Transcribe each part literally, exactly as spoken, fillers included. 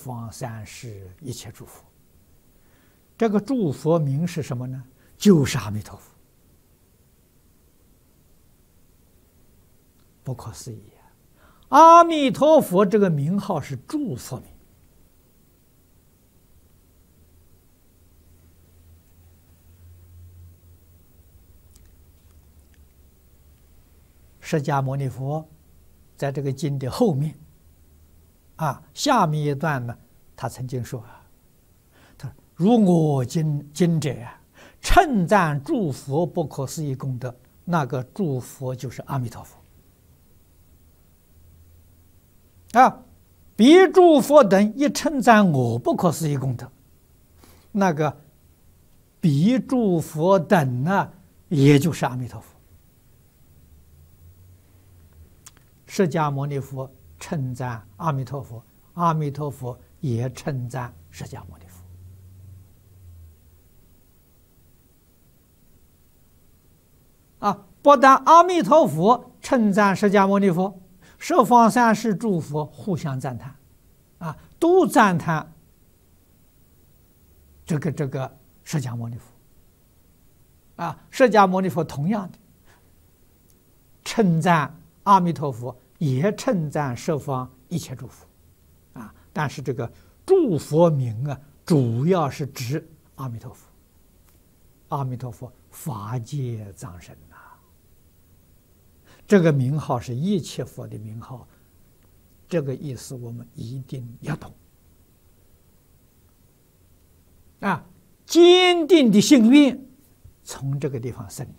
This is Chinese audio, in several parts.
方三世一切诸佛。这个诸佛名是什么呢？就是阿弥陀佛。不可思议啊！阿弥陀佛这个名号是诸佛名。释迦牟尼佛在这个经的后面啊，下面一段呢，他曾经说啊，他说如我今今者啊，称赞诸佛不可思议功德，那个诸佛就是阿弥陀佛啊。彼诸佛等一称赞我不可思议功德，那个彼诸佛等呢，也就是阿弥陀佛。释迦牟尼佛称赞阿弥陀佛，阿弥陀佛也称赞释迦牟尼佛。啊，不但阿弥陀佛称赞释迦牟尼佛，十方三世诸佛互相赞叹，啊，都赞叹这个这个释迦牟尼佛。啊，释迦牟尼佛同样的称赞阿弥陀佛，也称赞十方一切诸佛，啊，但是这个诸佛名啊，主要是指阿弥陀佛。阿弥陀佛，法界藏身呐，这个名号是一切佛的名号，这个意思我们一定要懂。啊，坚定的信愿从这个地方生的。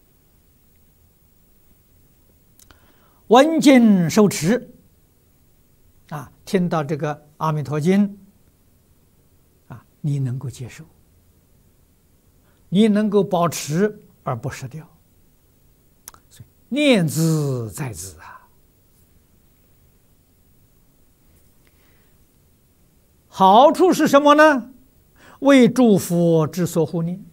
闻经受持，啊，听到这个阿弥陀经，啊，你能够接受，你能够保持而不失掉，所以念兹在兹啊。好处是什么呢？为诸佛之所护念。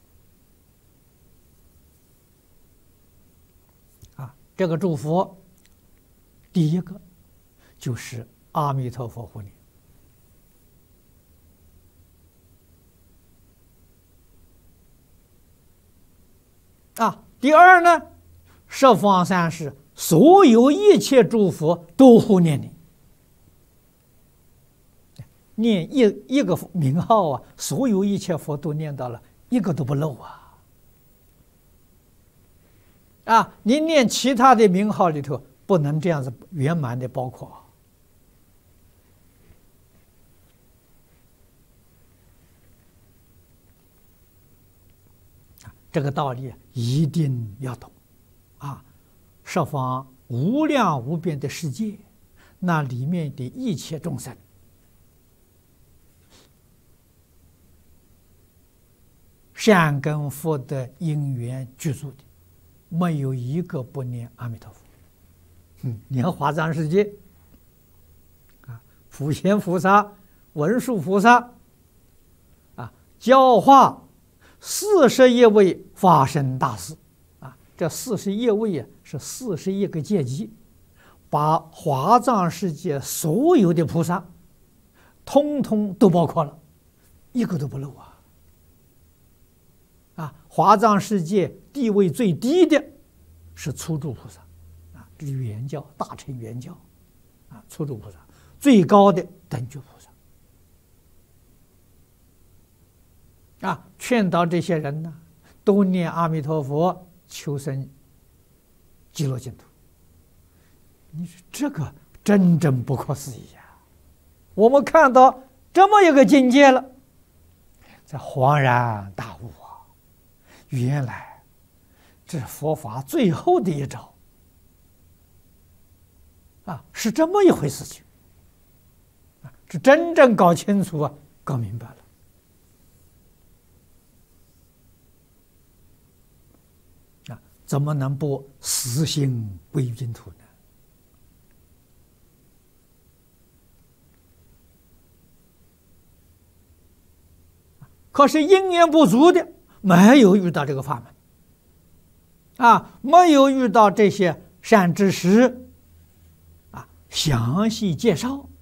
啊，这个诸佛。第一个就是阿弥陀佛护念啊。第二呢，十方三世所有一切诸佛都护念你，念一一个名号啊，所有一切佛都念到了，一个都不漏啊。啊，你念其他的名号里头。不能这样子圆满的包括，这个道理一定要懂啊！十方无量无边的世界，那里面的一切众生，善根福德因缘具足的，没有一个不念阿弥陀佛。嗯，你看华藏世界啊，普贤菩萨、文殊菩萨啊，教化四十一位法身大士啊，这四十一位啊是四十一个阶级，把华藏世界所有的菩萨，通通都包括了，一个都不漏啊！啊，华藏世界地位最低的是初住菩萨。这是圆教，大乘圆教，啊，初住菩萨，最高的等觉菩萨，啊，劝导这些人呢，都念阿弥陀佛，求生极乐净土。你说这个真正不可思议呀！我们看到这么一个境界了，才恍然大悟啊！原来这是佛法最后的一招。啊，是这么一回事情，啊，是真正搞清楚啊，搞明白了。啊，怎么能不死心归于净土呢？可是因缘不足的，没有遇到这个法门，啊，没有遇到这些善知识。详细介绍